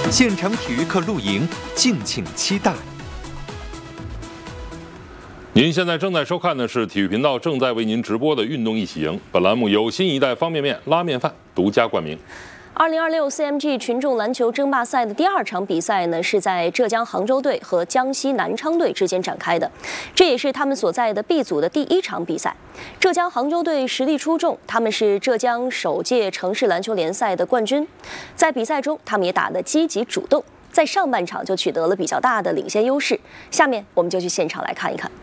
现场体育课露营，敬请期待。 您现在正在收看的是体育频道正在为您直播的《运动一起赢》，本栏目由新一代方便面拉面饭独家冠名。 2026 CMG 群众篮球争霸赛的第2场比赛呢，是在浙江杭州队和江西南昌队之间展开的，这也是他们所在的 B 组的第1场比赛。浙江杭州队实力出众，他们是浙江首届城市篮球联赛的冠军，在比赛中他们也打得积极主动，在上半场就取得了比较大的领先优势。下面我们就去现场来看一看。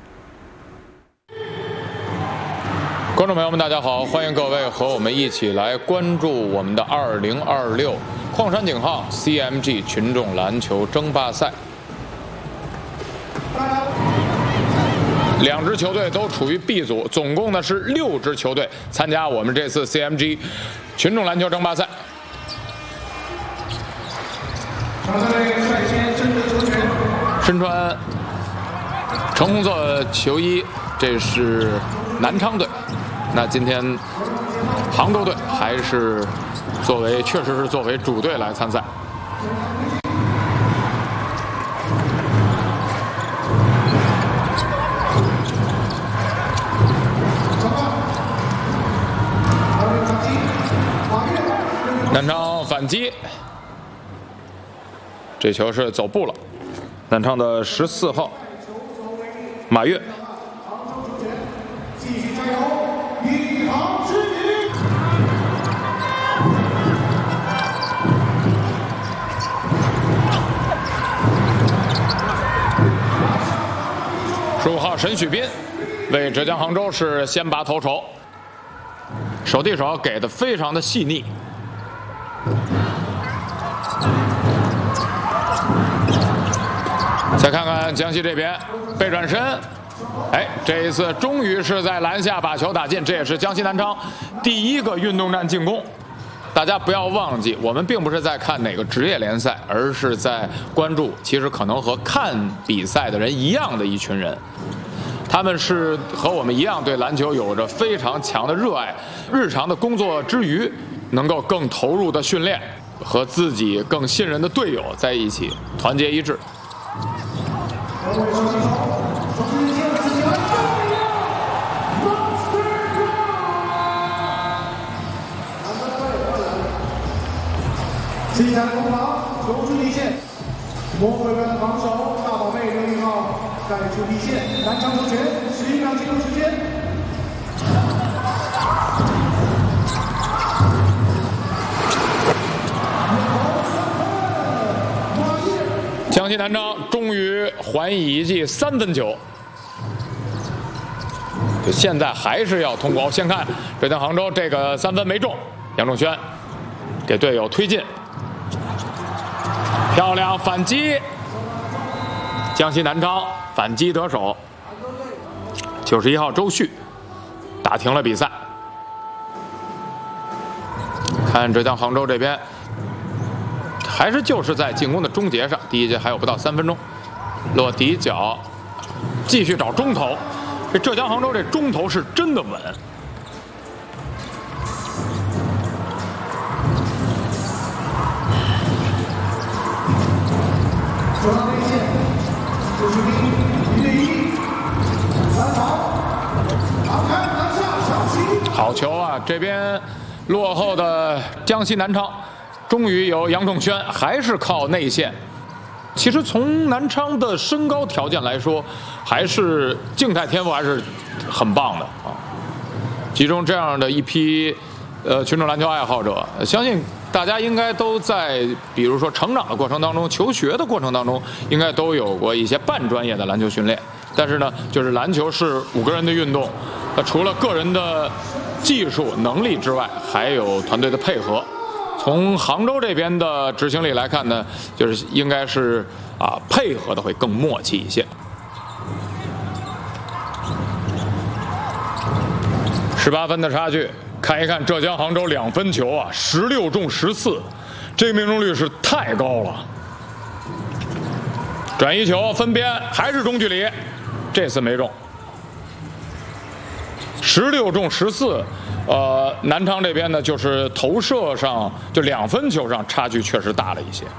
观众朋友们，大家好，欢迎各位和我们一起来关注我们的2026矿山井号 CMG 群众篮球争霸赛。2支球队都处于 B 组，总共呢是6支球队参加我们这次 CMG 群众篮球争霸赛。身穿橙红色球衣，这是南昌队。那今天杭州队还是确实是作为主队来参赛。南昌反击，这球是走步了。南昌的14号马跃。15号沈许斌为浙江杭州是先拔头筹，手递手给的非常的细腻。再看看江西这边背转身，这一次终于是在篮下把球打进，这也是江西南昌第1个运动战进攻。大家不要忘记，我们并不是在看哪个职业联赛，而是在关注其实可能和看比赛的人一样的一群人。他们是和我们一样对篮球有着非常强的热爱，日常的工作之余能够更投入的训练，和自己更信任的队友在一起，团结一致。 第3攻防，球出底线，魔鬼般防守，大宝贝6号盖出底线，南昌球权，11秒进入时间。 江西南昌终于还以一记3分球，现在还是要通过。先看浙江杭州这个3分没中，杨仲轩给队友推进。漂亮反击，江西南昌反击得手。91号周旭打停了比赛。看浙江杭州这边，还是就是在进攻的终结上，第1节还有不到3分钟，落底角，继续找中投。这浙江杭州这中投是真的稳。好球啊！这边落后的江西南昌，终于由杨仲轩还是靠内线。其实从南昌的身高条件来说，还是静态天赋还是很棒的啊。其中这样的一批群众篮球爱好者，相信大家应该都在比如说成长的过程当中、求学的过程当中，应该都有过一些半专业的篮球训练。但是呢，就是篮球是5个人的运动，除了个人的技术能力之外，还有团队的配合。从杭州这边的执行力来看呢，就是应该是配合的会更默契一些。18分的差距，看一看浙江杭州2分球啊，16中14，这个命中率是太高了。转移球分边还是中距离，这次没中。16中14，南昌这边呢，就是投射上就2分球上差距确实大了一些。